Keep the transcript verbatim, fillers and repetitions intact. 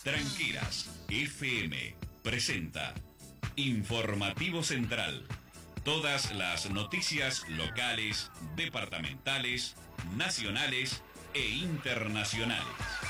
Tranqueras F M presenta Informativo Central. Todas las noticias locales, departamentales, nacionales e internacionales.